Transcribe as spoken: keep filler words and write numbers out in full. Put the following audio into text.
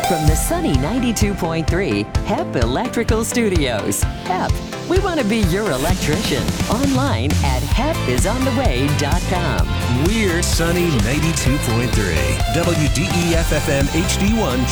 From the sunny ninety-two point three H E P Electrical Studios. H E P, we want to be your electrician. Online at hep is on the way dot com. We're Sunny ninety-two point three. W D E F F M H D one